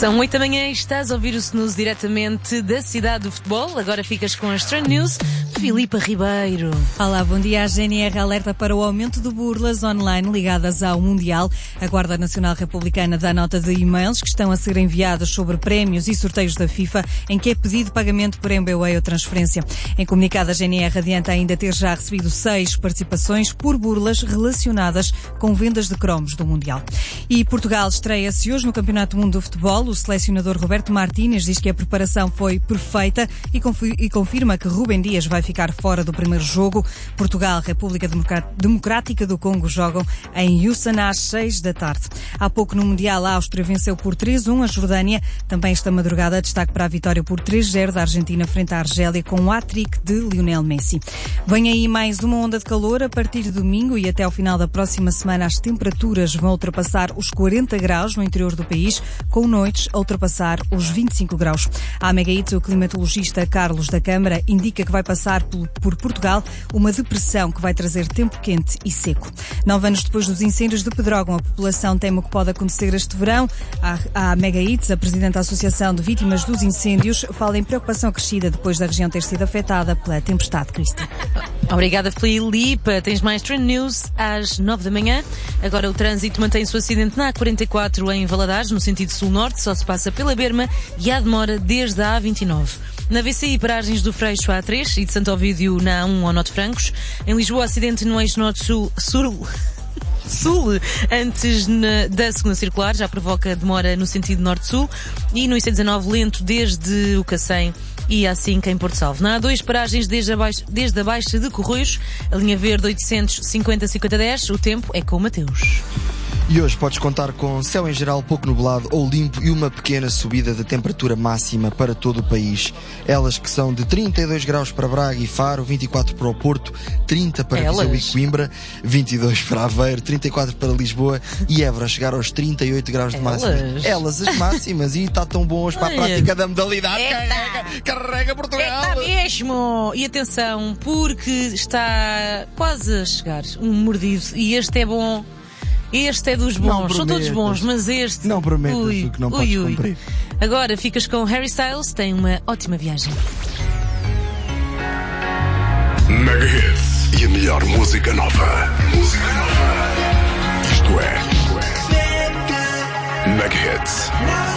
São 8 da manhã e estás a ouvir o Snooze diretamente da cidade do futebol. Agora ficas com as Trend News. Filipa Ribeiro. Olá, bom dia. A GNR alerta para o aumento de burlas online ligadas ao Mundial. A Guarda Nacional Republicana dá nota de e-mails que estão a ser enviados sobre prémios e sorteios da FIFA, em que é pedido pagamento por MBWay ou transferência. Em comunicado, a GNR adianta ainda ter já recebido 6 participações por burlas relacionadas com vendas de cromos do Mundial. E Portugal estreia-se hoje no Campeonato do Mundo do Futebol. O selecionador Roberto Martínez diz que a preparação foi perfeita e confirma que Rubem Dias vai ficar fora do primeiro jogo. Portugal, República Democrática do Congo jogam em Houston às 6 da tarde. Há pouco no Mundial, a Áustria venceu por 3-1 a Jordânia. Também esta madrugada destaque para a vitória por 3-0 da Argentina frente à Argélia com um hat-trick de Lionel Messi. Vem aí mais uma onda de calor. A partir de domingo e até ao final da próxima semana as temperaturas vão ultrapassar os 40 graus no interior do país, com noites a ultrapassar os 25 graus. A Megahits, o climatologista Carlos da Câmara, indica que vai passar por Portugal uma depressão que vai trazer tempo quente e seco. 9 anos depois dos incêndios de Pedrógão, a população teme o que pode acontecer este verão. A Megahits, a presidente da Associação de Vítimas dos Incêndios, fala em preocupação crescida depois da região ter sido afetada pela tempestade Cristi. Obrigada, Filipa. Tens mais Trend News às 9 da manhã. Agora o trânsito mantém-se o acidente na A44 em Valadares, no sentido sul-norte, só se passa pela Berma e há demora desde a A29. Na VCI, paragens do Freixo A3 e de Santo Ovídio na A1 ao Norte Francos. Em Lisboa, acidente no eixo norte-sul, antes da segunda circular, já provoca demora no sentido norte-sul, e no IC19 lento desde o Cacém e assim em Porto Salvo. Na A2, paragens desde a Baixa de Corroios, a linha verde 850-5010, o tempo é com o Mateus. E hoje podes contar com céu em geral pouco nublado ou limpo e uma pequena subida da temperatura máxima para todo o país. Elas que são de 32 graus para Braga e Faro, 24 para o Porto, 30 para Viseu e Coimbra, 22 para Aveiro, 34 para Lisboa e Évora chegar aos 38 graus de máxima. Elas as máximas, e está tão bom hoje para a prática da modalidade. Carrega Portugal! Está mesmo! E atenção, porque está quase a chegar um mordido e este é bom. Este é dos bons, são todos bons, mas este... Não prometas o que não podes cumprir. Agora ficas com Harry Styles, tem uma ótima viagem. Megahits e a melhor música nova. Isto é Megahits.